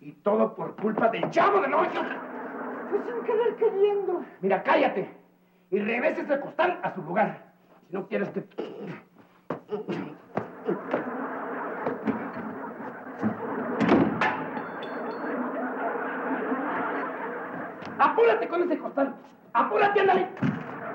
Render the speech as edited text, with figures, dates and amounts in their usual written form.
Y todo por culpa del chavo de noche. Pues sin querer queriendo. Mira, cállate. Y regresa ese costal a su lugar. Si no quieres que... ¡Apúrate con ese costal! ¡Apúrate, ándale!